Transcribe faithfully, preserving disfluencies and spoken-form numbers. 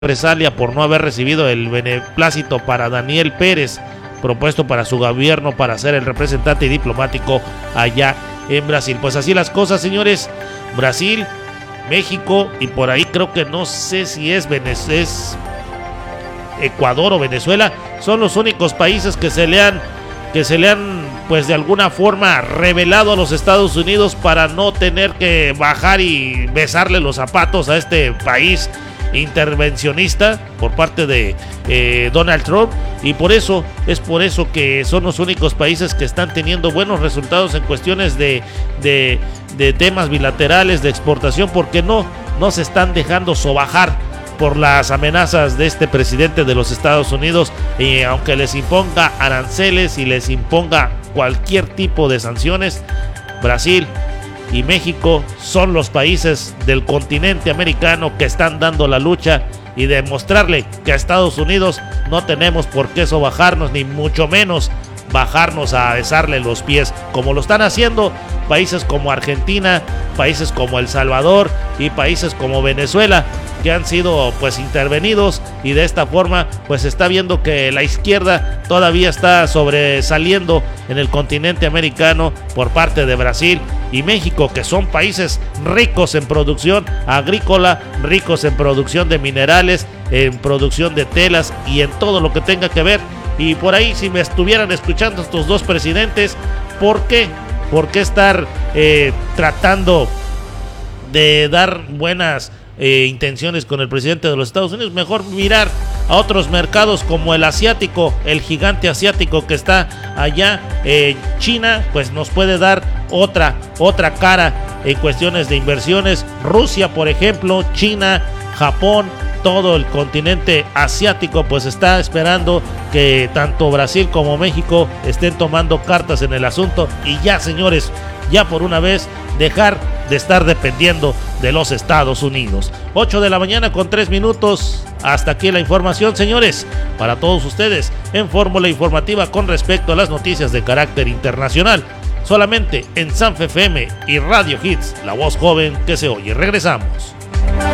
represalia por no haber recibido el beneplácito para Daniel Pérez, propuesto para su gobierno para ser el representante diplomático allá en Brasil. Pues así las cosas, señores. Brasil, México y por ahí creo que no sé si es, Venez- es Ecuador o Venezuela, son los únicos países que se le han que se le han pues de alguna forma revelado a los Estados Unidos para no tener que bajar y besarle los zapatos a este país intervencionista por parte de eh, Donald Trump, y por eso es por eso que son los únicos países que están teniendo buenos resultados en cuestiones de, de, de temas bilaterales de exportación, porque no, no se están dejando sobajar por las amenazas de este presidente de los Estados Unidos, y aunque les imponga aranceles y les imponga cualquier tipo de sanciones, Brasil y México son los países del continente americano que están dando la lucha y demostrarle que a Estados Unidos no tenemos por qué sobajarnos, ni mucho menos bajarnos a besarle los pies, como lo están haciendo países como Argentina, países como El Salvador y países como Venezuela, que han sido pues intervenidos, y de esta forma pues se está viendo que la izquierda todavía está sobresaliendo en el continente americano por parte de Brasil y México, que son países ricos en producción agrícola, ricos en producción de minerales, en producción de telas y en todo lo que tenga que ver. Y por ahí, si me estuvieran escuchando estos dos presidentes, ¿por qué? ¿Por qué estar eh, tratando de dar buenas eh, intenciones con el presidente de los Estados Unidos? Mejor mirar a otros mercados como el asiático, el gigante asiático que está allá, eh, China, pues nos puede dar otra, otra cara en cuestiones de inversiones. Rusia, por ejemplo, China, Japón, todo el continente asiático pues está esperando que tanto Brasil como México estén tomando cartas en el asunto, y ya, señores, ya por una vez dejar de estar dependiendo de los Estados Unidos. ocho de la mañana con tres minutos. Hasta aquí la información, señores, para todos ustedes en Fórmula Informativa con respecto a las noticias de carácter internacional, solamente en Sanfe F M y Radio Hits, la voz joven que se oye. Regresamos.